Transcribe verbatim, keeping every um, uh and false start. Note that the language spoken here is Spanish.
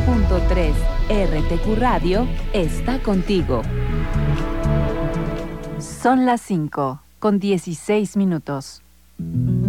punto tres R T Q Radio está contigo. Son las cinco con dieciséis minutos.